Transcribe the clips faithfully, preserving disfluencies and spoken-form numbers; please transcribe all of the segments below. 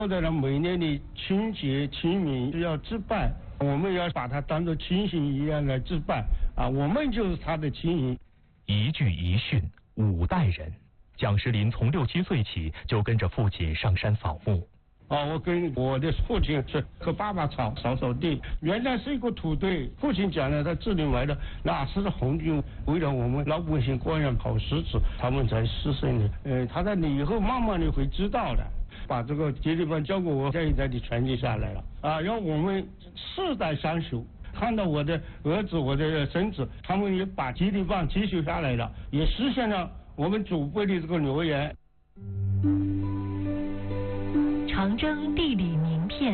后的人每年的清节清明要祭拜，我们要把它当作亲信一样来祭拜啊，我们就是他的亲信。 一句一训，五代人。蒋时林从六七岁起就跟着父亲上山扫墓。 啊，我跟我的父亲是和爸爸扫扫扫地，原来是一个土堆。父亲讲了，他这里埋的那是红军为了我们老百姓过上好日子，他们才牺牲的。呃，他在以后慢慢的会知道的，把这个接力棒交给我，这一代的传接下来了。啊，让我们世代相守。看到我的儿子、我的孙子，他们也把接力棒继续下来了，也实现了我们祖辈的这个诺言。 长征地理名片。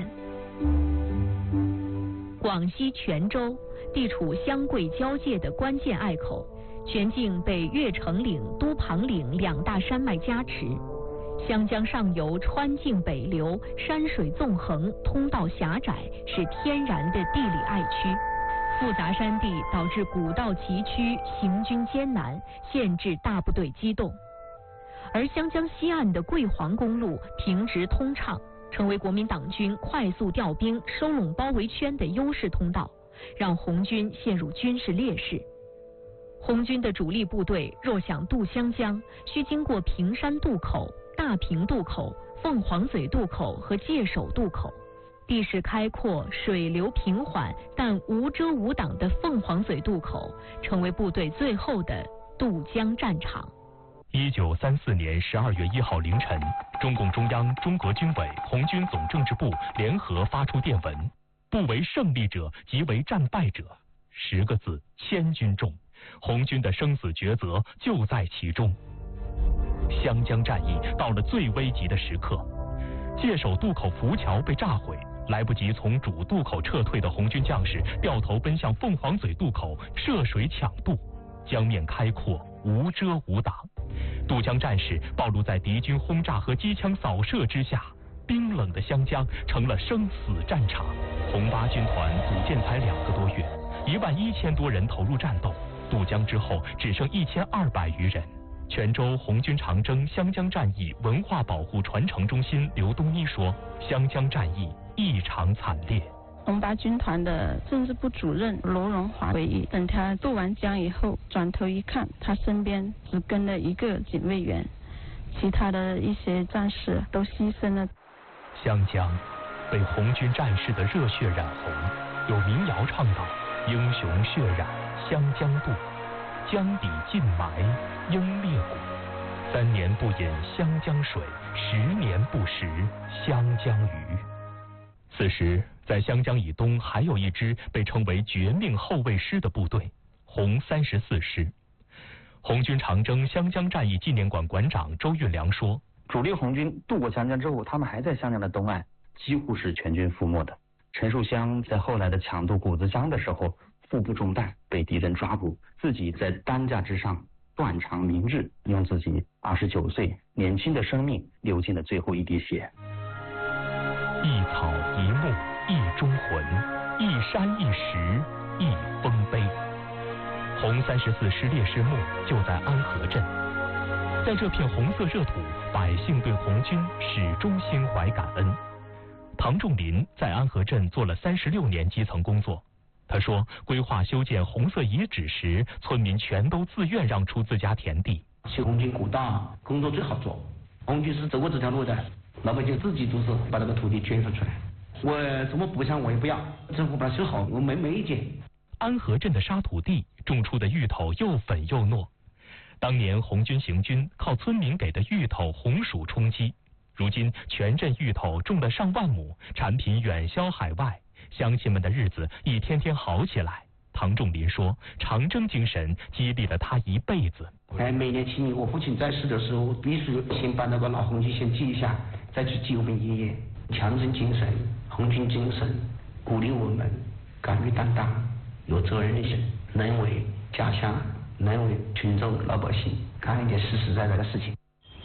广西全州地处湘桂交界的关键隘口，全境被越城岭、都庞岭两大山脉加持。湘江上游川泾北流，山水纵横，通道狭窄，是天然的地理隘区。复杂山地导致古道崎岖，行军艰难，限制大部队机动。而湘江西岸的桂黄公路平直通畅，成为国民党军快速调兵、收拢包围圈的优势通道，让红军陷入军事劣势。红军的主力部队若想渡湘江，需经过平山渡口、大坪渡口、凤凰嘴渡口和界首渡口。地势开阔、水流平缓，但无遮无挡的凤凰嘴渡口，成为部队最后的渡江战场。 一九三四年十二月一号凌晨，中共中央、中革军委、红军总政治部联合发出电文：不为胜利者，即为战败者。十个字，千钧重。红军的生死抉择就在其中。湘江战役到了最危急的时刻，界首渡口浮桥被炸毁，来不及从主渡口撤退的红军将士掉头奔向凤凰嘴渡口涉水抢渡。江面开阔，无遮无挡，渡江战士暴露在敌军轰炸和机枪扫射之下，冰冷的湘江成了生死战场。红八军团组建才两个多月，一万一千多人投入战斗，渡江之后只剩一千二百余人。泉州红军长征湘江战役文化保护传承中心刘东一说，湘江战役异常惨烈。 红八军团的政治部主任罗荣华回忆，等他渡完江以后，转头一看，他身边只跟了一个警卫员，其他的一些战士都牺牲了。 湘江被红军战士的热血染红，有民谣唱道：英雄血染湘江渡，江底尽埋英烈骨。三年不饮湘江水，十年不食湘江鱼。此时在湘江以东还有一支被称为绝命后卫师的部队，红三十四师。红军长征湘江战役纪念馆馆长周运良说， 主力红军渡过湘江之后，他们还在湘江的东岸，几乎是全军覆没的。陈树湘在后来的抢渡谷子江的时候，腹部中弹被敌人抓捕，自己在担架之上断肠明志，用自己二十九岁年轻的生命流尽了最后一滴血。 一草一木一忠魂，一山一石一丰碑。红三十四师烈士墓就在安河镇，在这片红色热土，百姓对红军始终心怀感恩。唐仲林在安河镇做了三十六年基层工作，他说，规划修建红色遗址时，村民全都自愿让出自家田地。 修红军古道工作最好做，红军是走过这条路的，老百姓自己都是把这个土地捐出去了。我什么不想我也不要，政府把它修好，我没没意见。 安河镇的沙土地种出的芋头又粉又糯，当年红军行军靠村民给的芋头红薯充饥，如今全镇芋头种了上万亩，产品远销海外，乡亲们的日子一天天好起来。唐仲林说，长征精神激励了他一辈子。 哎，每年清明我父亲在世的时候，必须先把那个老红军先祭一下，再去祭我们爷爷。强征精神、红军精神鼓励我们敢于担当、有责任心，能为家乡、能为群众老百姓干一点实实在在的事情。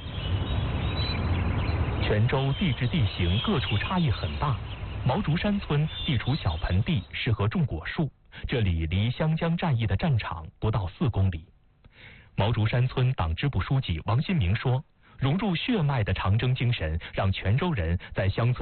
泉州地质地形各处差异很大，毛竹山村地处小盆地，适合种果树，这里离湘江战役的战场不到四公里。毛竹山村党支部书记王新明说， 融入血脉的长征精神，让泉州人在乡村